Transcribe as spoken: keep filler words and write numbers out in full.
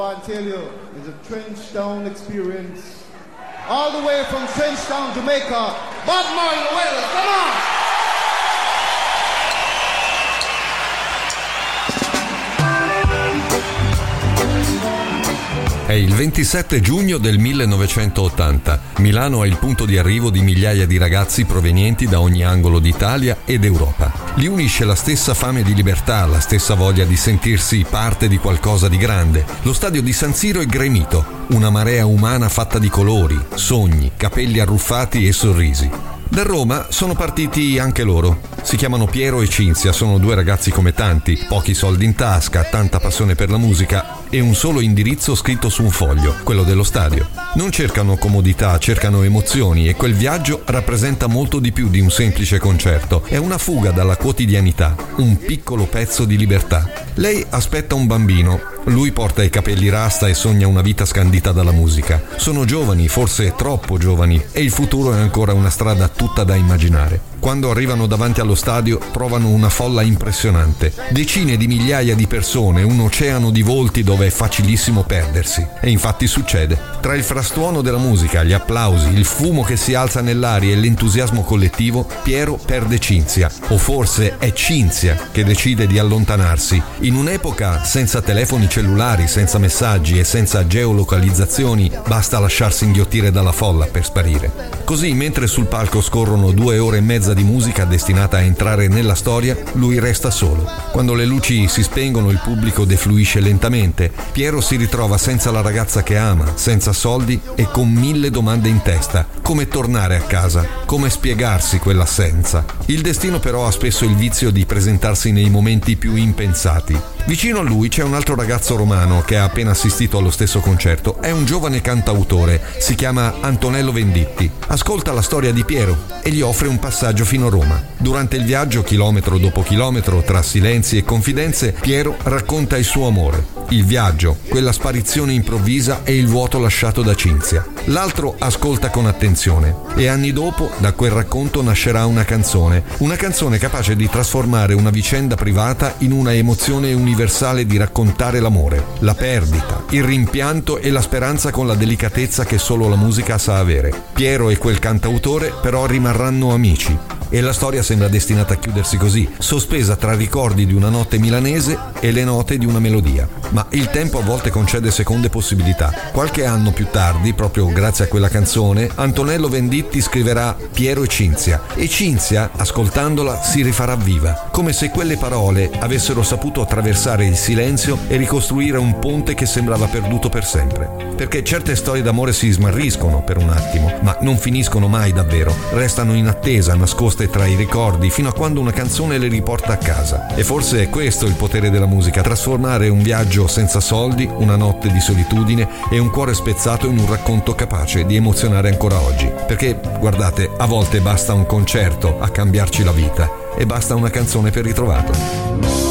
want to tell you, it's a Trenchtown experience. All the way from Trenchtown, Jamaica. Bob Marley, well, come on! È il ventisette giugno del millenovecentottanta. Milano è il punto di arrivo di migliaia di ragazzi provenienti da ogni angolo d'Italia ed Europa. Li unisce la stessa fame di libertà, la stessa voglia di sentirsi parte di qualcosa di grande. Lo stadio di San Siro è gremito, una marea umana fatta di colori, sogni, capelli arruffati e sorrisi. Da Roma sono partiti anche loro. Si chiamano Piero e Cinzia, sono due ragazzi come tanti, pochi soldi in tasca, tanta passione per la musica e un solo indirizzo scritto su un foglio, quello dello stadio. Non cercano comodità, cercano emozioni e quel viaggio rappresenta molto di più di un semplice concerto. È una fuga dalla quotidianità, un piccolo pezzo di libertà. Lei aspetta un bambino, lui porta i capelli rasta e sogna una vita scandita dalla musica. Sono giovani, forse troppo giovani, e il futuro è ancora una strada tutta da immaginare. Quando arrivano davanti allo stadio trovano una folla impressionante. Decine di migliaia di persone, un oceano di volti dove è facilissimo perdersi. E infatti succede. Tra il frastuono della musica, gli applausi, il fumo che si alza nell'aria e l'entusiasmo collettivo, Piero perde Cinzia. O forse è Cinzia che decide di allontanarsi. In un'epoca senza telefoni cellulari, senza messaggi e senza geolocalizzazioni, basta lasciarsi inghiottire dalla folla per sparire. Così, mentre sul palco scorrono due ore e mezza di musica destinata a entrare nella storia, lui resta solo. Quando le luci si spengono, il pubblico defluisce lentamente. Piero si ritrova senza la ragazza che ama, senza soldi e con mille domande in testa. Come tornare a casa? Come spiegarsi quell'assenza? Il destino però ha spesso il vizio di presentarsi nei momenti più impensati. Vicino a lui c'è un altro ragazzo romano che ha appena assistito allo stesso concerto. È un giovane cantautore, si chiama Antonello Venditti. Ascolta la storia di Piero e gli offre un passaggio fino a Roma. Durante il viaggio, chilometro dopo chilometro, tra silenzi e confidenze, Piero racconta il suo amore, il viaggio, quella sparizione improvvisa e il vuoto lasciato da Cinzia. L'altro ascolta con attenzione e anni dopo da quel racconto nascerà una canzone, una canzone capace di trasformare una vicenda privata in una emozione universale di raccontare l'amore, la perdita, il rimpianto e la speranza con la delicatezza che solo la musica sa avere. Piero e quel cantautore però rimarranno amici. E la storia sembra destinata a chiudersi così, sospesa tra ricordi di una notte milanese e le note di una melodia. Ma il tempo a volte concede seconde possibilità. Qualche anno più tardi, proprio grazie a quella canzone, Antonello Venditti scriverà Piero e Cinzia, e Cinzia, ascoltandola, si rifarà viva, come se quelle parole avessero saputo attraversare il silenzio e ricostruire un ponte che sembrava perduto per sempre. Perché certe storie d'amore si smarriscono per un attimo, ma non finiscono mai davvero, restano in attesa, nascoste tra i ricordi, fino a quando una canzone le riporta a casa. E forse è questo il potere della musica, trasformare un viaggio senza soldi, una notte di solitudine e un cuore spezzato in un racconto capace di emozionare ancora oggi. Perché, guardate, a volte basta un concerto a cambiarci la vita e basta una canzone per ritrovarla.